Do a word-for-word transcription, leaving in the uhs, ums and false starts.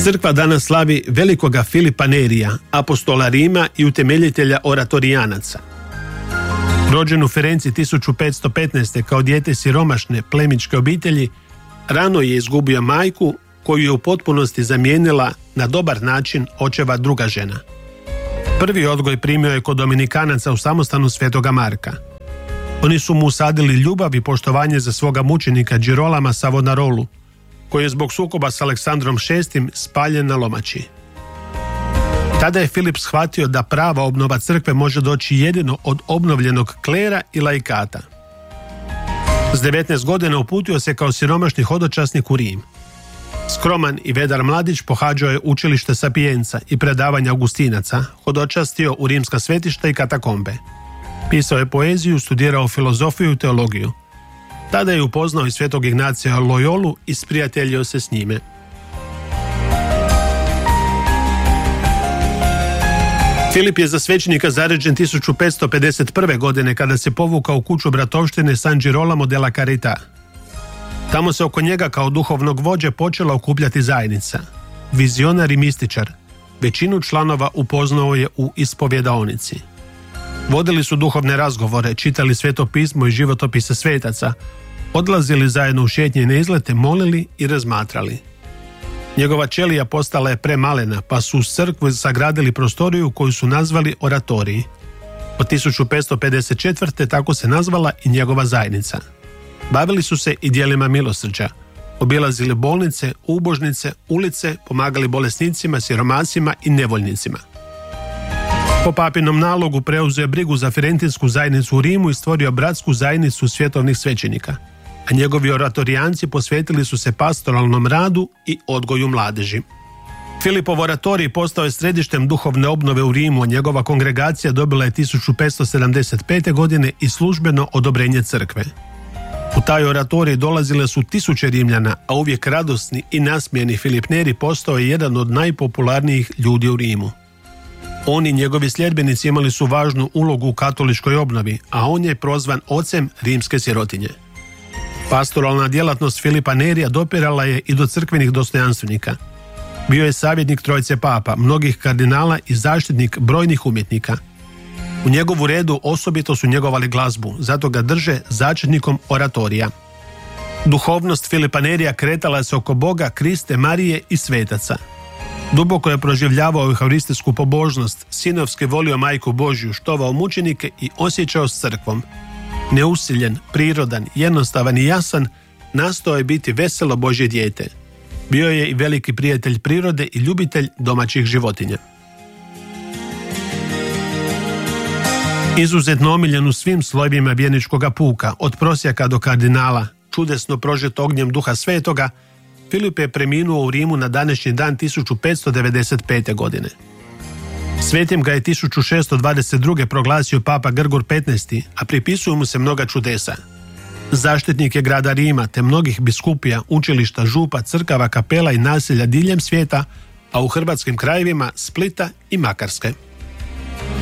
Crkva danas slavi velikoga Filipa Nerija, apostola Rima i utemeljitelja oratorijanaca. Rođen u Firenci tisuću petsto petnaeste. kao dijete siromašne plemičke obitelji, rano je izgubio majku koju je u potpunosti zamijenila na dobar način očeva druga žena. Prvi odgoj primio je kod Dominikanaca u samostanu Svetoga Marka. Oni su mu usadili ljubav i poštovanje za svoga mučenika Girolama Savonarolu, koji je zbog sukoba s Aleksandrom šestim spaljen na lomači. Tada je Filip shvatio da prava obnova crkve može doći jedino od obnovljenog klera i laikata. S devetnaest godina uputio se kao siromašni hodočasnik u Rim. Skroman i vedar mladić pohađao je učilište Sapienza i predavanja Augustinaca, hodočastio u rimska svetišta i katakombe. Pisao je poeziju, studirao filozofiju i teologiju. Tada je upoznao i svetog Ignacija Loyolu i sprijateljio se s njime. Filip je za svećenika zaređen tisuću petsto pedeset prve. godine kada se povukao u kuću bratovštine San Girolamo della Carità. Tamo se oko njega kao duhovnog vođe počela okupljati zajednica. Vizionar i mističar. Većinu članova upoznao je u ispovjedaonici. Vodili su duhovne razgovore, čitali sveto pismo i životopise svetaca, odlazili zajedno u šetnje i na izlete, molili i razmatrali. Njegova ćelija postala je premalena, pa su u crkvu sagradili prostoriju koju su nazvali oratoriji. Od tisuću petsto pedeset četvrte. tako se nazvala i njegova zajednica. Bavili su se i djelima milosrđa. Obilazili bolnice, ubožnice, ulice, pomagali bolesnicima, siromasima i nevoljnicima. Po papinom nalogu preuzeo je brigu za Firentinsku zajednicu u Rimu i stvorio bratsku zajednicu svjetovnih svećenika, a njegovi oratorijanci posvetili su se pastoralnom radu i odgoju mladeži. Filipov oratorij postao je središtem duhovne obnove u Rimu, a njegova kongregacija dobila je tisuću petsto sedamdeset pete. godine i službeno odobrenje crkve. U taj oratorij dolazile su tisuće Rimljana, a uvijek radosni i nasmijeni Filip Neri postao je jedan od najpopularnijih ljudi u Rimu. On i njegovi sljedbenici imali su važnu ulogu u katoličkoj obnovi, a on je prozvan ocem rimske sirotinje. Pastoralna djelatnost Filipa Nerija dopirala je i do crkvenih dostojanstvenika. Bio je savjetnik trojice papa, mnogih kardinala i zaštitnik brojnih umjetnika. U njegovu redu osobito su njegovali glazbu, zato ga drže začetnikom oratorija. Duhovnost Filipa Nerija kretala se oko Boga, Kriste, Marije i svetaca. Duboko je proživljavao euharistijsku pobožnost, sinovski volio Majku Božju, štovao mučenike i osjećao s crkvom. Neusiljen, prirodan, jednostavan i jasan, nastao je biti veselo Božje dijete. Bio je i veliki prijatelj prirode i ljubitelj domaćih životinja. Izuzetno omiljen u svim slojevima vjerničkoga puka, od prosjaka do kardinala, čudesno prožet ognjem Duha Svetoga, Filip je preminuo u Rimu na današnji dan tisuću petsto devedeset pete. godine. Svetim ga je tisuću šesto dvadeset druge. proglasio papa Grgur petnaesti. a pripisuju mu se mnoga čudesa. Zaštitnik je grada Rima te mnogih biskupija, učilišta, župa, crkava, kapela i naselja diljem svijeta, a u hrvatskim krajevima Splita i Makarske.